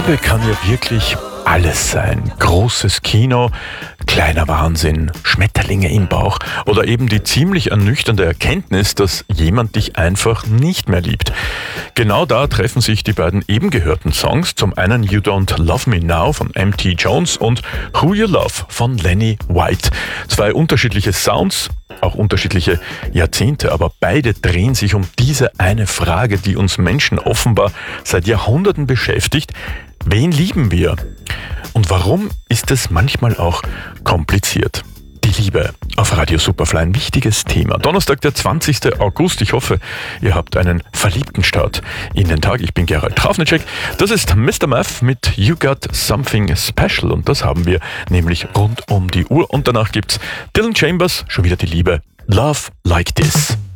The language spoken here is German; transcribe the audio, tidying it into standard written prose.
Liebe kann ja wirklich alles sein. Großes Kino, kleiner Wahnsinn, Schmetterlinge im Bauch oder eben die ziemlich ernüchternde Erkenntnis, dass jemand dich einfach nicht mehr liebt. Genau da treffen sich die beiden eben gehörten Songs. Zum einen You Don't Love Me Now von M.T. Jones und Who You Love von Lenny White. Zwei unterschiedliche Sounds, auch unterschiedliche Jahrzehnte, aber beide drehen sich um diese eine Frage, die uns Menschen offenbar seit Jahrhunderten beschäftigt. Wen lieben wir? Und warum ist es manchmal auch kompliziert? Die Liebe auf Radio Superfly, ein wichtiges Thema. Donnerstag, der 20. August. Ich hoffe, ihr habt einen verliebten Start in den Tag. Ich bin Gerald Trafnicek. Das ist Mr. Math mit You Got Something Special. Und das haben wir nämlich rund um die Uhr. Und danach gibt's Dylan Chambers, schon wieder die Liebe. Love Like This.